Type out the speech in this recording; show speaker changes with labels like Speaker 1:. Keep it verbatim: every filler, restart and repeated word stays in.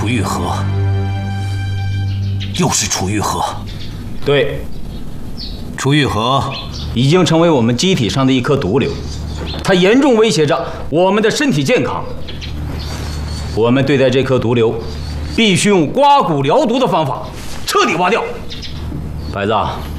Speaker 1: 楚玉和，又是楚玉和。
Speaker 2: 对，
Speaker 1: 楚玉和
Speaker 2: 已经成为我们机体上的一颗毒瘤，它严重威胁着我们的身体健康。我们对待这颗毒瘤，必须用刮骨疗毒的方法，彻底挖掉。白子。